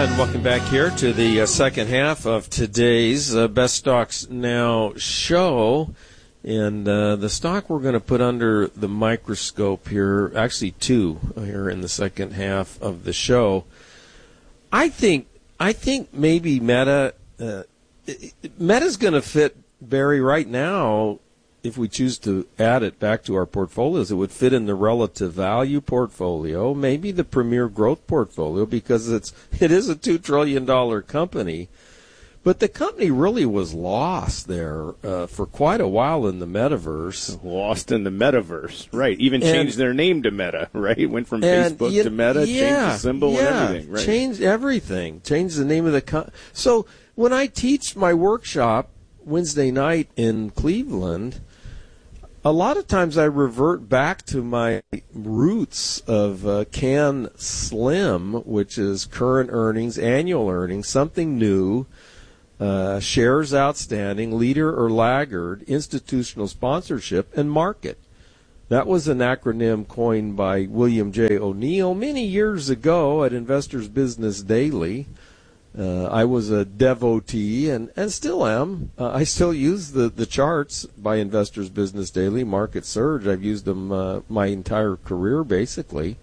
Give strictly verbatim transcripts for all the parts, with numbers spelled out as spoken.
And welcome back here to the uh, second half of today's uh, Best Stocks Now show. And uh, the stock we're going to put under the microscope here, actually two here in the second half of the show. I think I think maybe Meta, uh, Meta's going to fit Barry right now. If we choose to add it back to our portfolios, it would fit in the relative value portfolio, maybe the premier growth portfolio, because it's it is a two trillion dollar company. But the company really was lost there uh, for quite a while in the metaverse. Lost in the metaverse, right? Even and, changed their name to Meta, right? Went from Facebook you, to Meta, yeah, changed the symbol yeah, and everything, right? Changed everything. Changed the name of the company. So when I teach my workshop Wednesday night in Cleveland, a lot of times I revert back to my roots of uh, Can Slim, which is current earnings, annual earnings, something new, uh, shares outstanding, leader or laggard, institutional sponsorship, and market. That was an acronym coined by William J. O'Neill many years ago at Investors Business Daily. Uh, I was a devotee and, and still am. Uh, I still use the, the charts by Investors Business Daily, Market Surge. I've used them uh, my entire career, basically.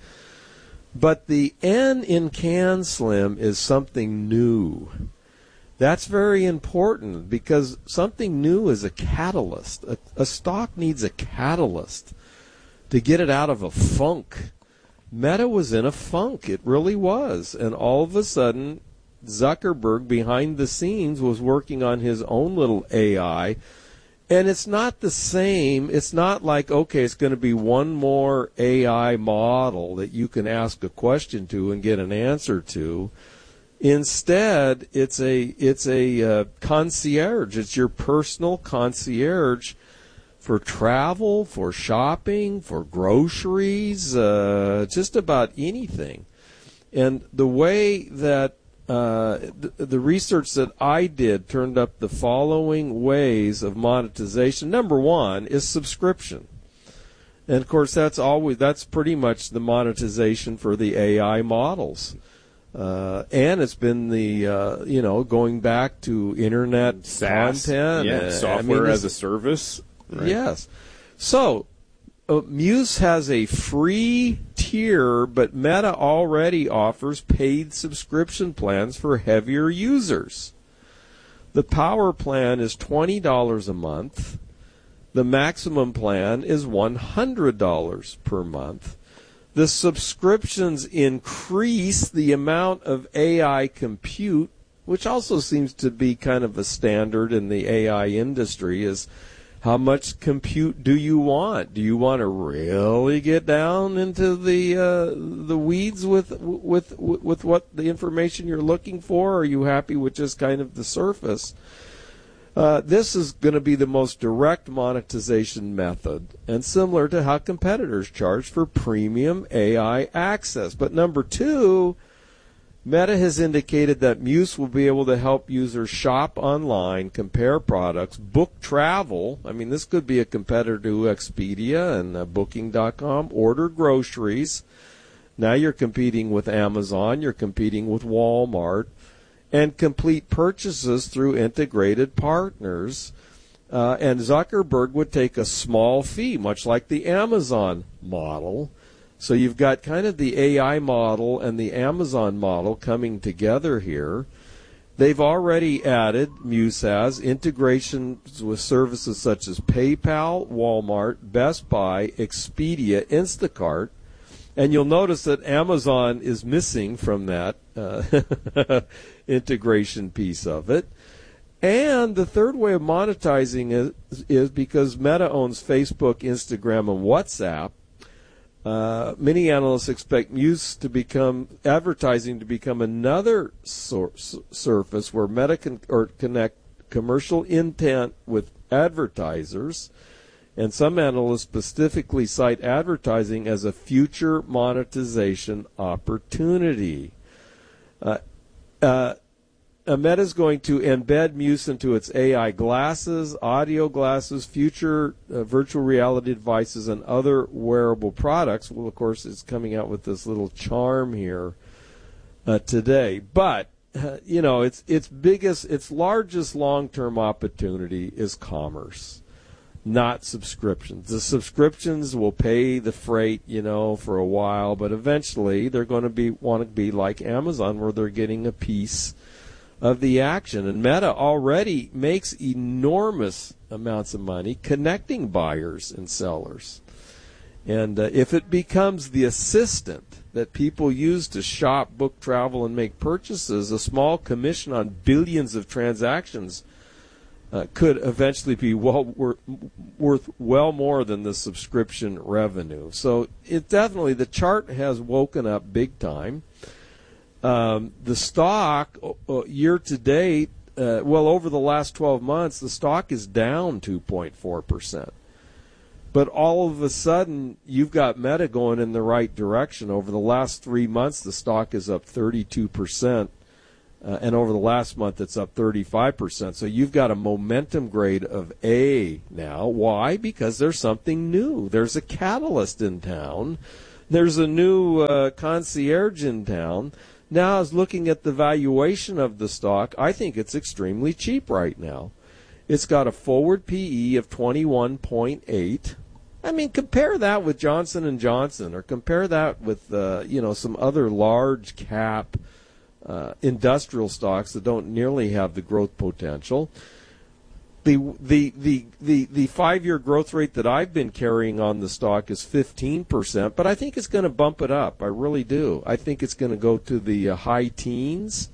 But the N in Can Slim is something new. That's very important because something new is a catalyst. A, a stock needs a catalyst to get it out of a funk. Meta was in a funk. It really was. And all of a sudden, Zuckerberg, behind the scenes, was working on his own little A I. And it's not the same. It's not like, okay, it's going to be one more A I model that you can ask a question to and get an answer to. Instead, it's a it's a uh, concierge. It's your personal concierge for travel, for shopping, for groceries, uh, just about anything. And the way that uh, the, the research that I did turned up the following ways of monetization. Number one is subscription. And, of course, that's always that's pretty much the monetization for the A I models. Uh, and it's been the, uh, you know, going back to internet SaaS, content. Yeah, uh, software I mean, as a service. Right? Yes. So, uh, Muse has a free tier, but Meta already offers paid subscription plans for heavier users. The power plan is twenty dollars a month. The maximum plan is one hundred dollars per month. The subscriptions increase the amount of A I compute, which also seems to be kind of a standard in the A I industry, is how much compute do you want? Do you want to really get down into the uh, the weeds with with with what the information you're looking for? Or are you happy with just kind of the surface? Uh, this is going to be the most direct monetization method, and similar to how competitors charge for premium A I access. But number two, Meta has indicated that Muse will be able to help users shop online, compare products, book travel. I mean, this could be a competitor to Expedia and uh, Booking dot com, order groceries. Now you're competing with Amazon, you're competing with Walmart, and complete purchases through integrated partners. Uh, and Zuckerberg would take a small fee, much like the Amazon model. So you've got kind of the A I model and the Amazon model coming together here. They've already added, Muse has, integrations with services such as PayPal, Walmart, Best Buy, Expedia, Instacart. And you'll notice that Amazon is missing from that uh, integration piece of it. And the third way of monetizing is, is because Meta owns Facebook, Instagram, and WhatsApp. Uh, many analysts expect Muse to become advertising to become another source, surface where Meta can or connect commercial intent with advertisers. And some analysts specifically cite advertising as a future monetization opportunity. Uh, uh, Meta is going to embed Muse into its A I glasses, audio glasses, future uh, virtual reality devices, and other wearable products. Well, of course, it's coming out with this little charm here uh, today. But uh, you know, its its biggest, its largest long-term opportunity is commerce, not subscriptions. The subscriptions will pay the freight, you know, for a while, but eventually they're going to be want to be like Amazon, where they're getting a piece of the action. And Meta already makes enormous amounts of money connecting buyers and sellers. And uh, if it becomes the assistant that people use to shop, book, travel, and make purchases, a small commission on billions of transactions uh, could eventually be well worth, worth well more than the subscription revenue. So it definitely, the chart has woken up big time. Um, the stock, uh, year to date, uh, well, over the last twelve months, the stock is down two point four percent. But all of a sudden, you've got Meta going in the right direction. Over the last three months, the stock is up thirty-two percent. Uh, and over the last month, it's up thirty-five percent. So you've got a momentum grade of A now. Why? Because there's something new. There's a catalyst in town. There's a new uh, concierge in town. Now, I was looking at the valuation of the stock. I think it's extremely cheap right now. It's got a forward P E of twenty-one point eight. I mean, compare that with Johnson and Johnson, or compare that with uh, you know, some other large cap uh, industrial stocks that don't nearly have the growth potential. The the the the the five-year growth rate that I've been carrying on the stock is fifteen percent, but I think it's going to bump it up. I really do. I think it's going to go to the uh, high teens.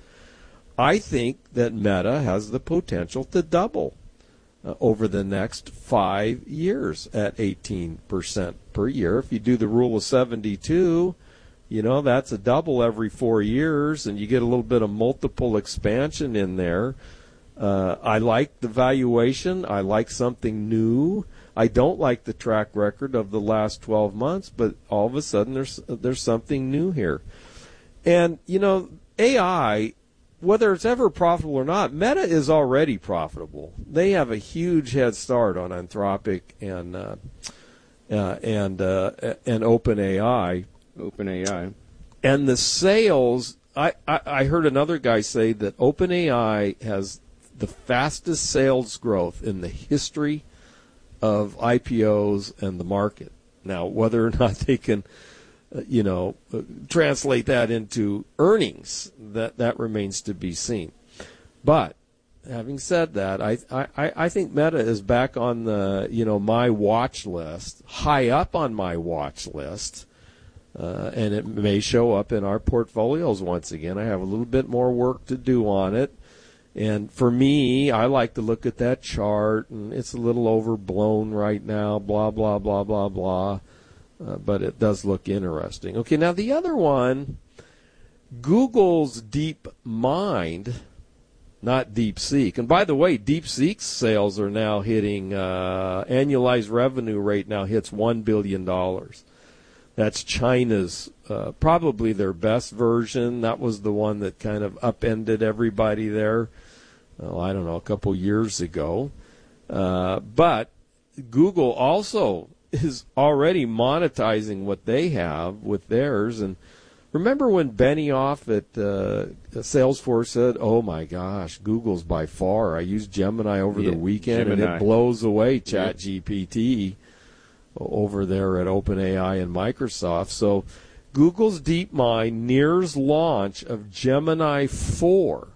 I think that Meta has the potential to double uh, over the next five years at eighteen percent per year. If you do the rule of seventy-two, you know, that's a double every four years, and you get a little bit of multiple expansion in there. Uh, I like the valuation. I like something new. I don't like the track record of the last twelve months, but all of a sudden there's there's something new here. And, you know, A I, whether it's ever profitable or not, Meta is already profitable. They have a huge head start on Anthropic and uh, uh, and uh, and OpenAI. OpenAI. And the sales, I, I, I heard another guy say that OpenAI has the fastest sales growth in the history of I P Os and the market. Now, whether or not they can, uh, you know, uh, translate that into earnings, that, that remains to be seen. But having said that, I, I, I think Meta is back on the, you know, my watch list, high up on my watch list, uh, and it may show up in our portfolios once again. I have a little bit more work to do on it. And for me, I like to look at that chart, and it's a little overblown right now, blah, blah, blah, blah, blah. Uh, but it does look interesting. Okay, now the other one, Google's DeepMind, not DeepSeek. And by the way, DeepSeek's sales are now hitting, uh, annualized revenue rate now hits one billion dollars. That's China's, uh, probably their best version. That was the one that kind of upended everybody there, well, I don't know, a couple years ago. Uh, but Google also is already monetizing what they have with theirs. And remember when Benioff at uh, Salesforce said, oh, my gosh, Google's by far. I used Gemini over yeah, the weekend, Gemini. And it blows away ChatGPT. Yeah. Over there at OpenAI and Microsoft. So Google's DeepMind nears launch of Gemini four.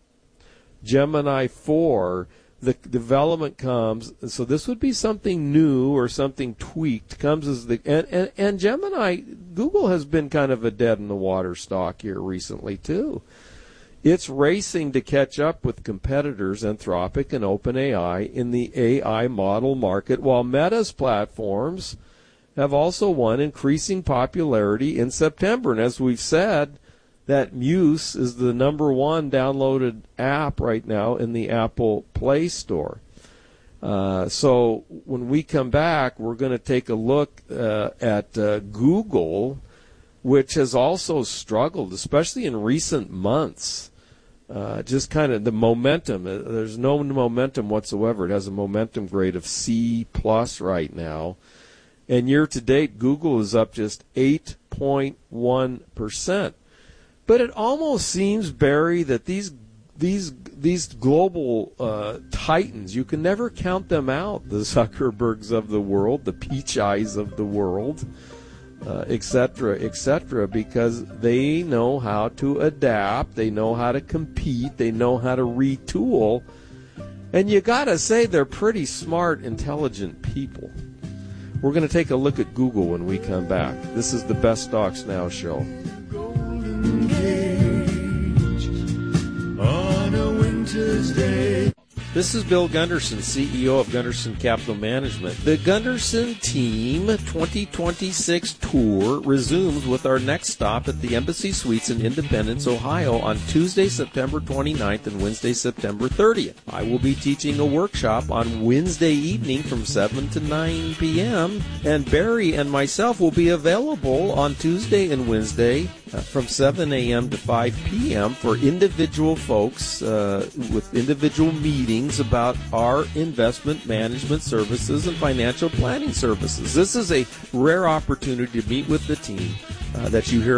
Gemini four, the development comes, so this would be something new or something tweaked, comes as the, and, and, and Gemini, Google has been kind of a dead-in-the-water stock here recently, too. It's racing to catch up with competitors, Anthropic and OpenAI, in the A I model market, while Meta's platforms have also won increasing popularity in September. And as we've said, that Muse is the number one downloaded app right now in the Apple Play Store. Uh, so when we come back, we're going to take a look uh, at uh, Google, which has also struggled, especially in recent months. Uh, just kind of the momentum. Uh, there's no momentum whatsoever. It has a momentum grade of C plus right now. And year to date, Google is up just eight point one percent. But it almost seems, Barry, that these these these global uh, titans, you can never count them out. The Zuckerbergs of the world, the Peach Eyes of the world, uh, et cetera, et cetera, because they know how to adapt, they know how to compete, they know how to retool, and you got to say they're pretty smart, intelligent people. We're going to take a look at Google when we come back. This is the Best Stocks Now show. On a winter's day. This is Bill Gunderson, C E O of Gunderson Capital Management. The Gunderson Team twenty twenty-six tour resumes with our next stop at the Embassy Suites in Independence, Ohio on Tuesday, September twenty-ninth and Wednesday, September thirtieth. I will be teaching a workshop on Wednesday evening from seven to nine p.m. and Barry and myself will be available on Tuesday and Wednesday uh, from seven a.m. to five p.m. for individual folks uh, with individual meetings about our investment management services and financial planning services. This is a rare opportunity to meet with the team uh, that you hear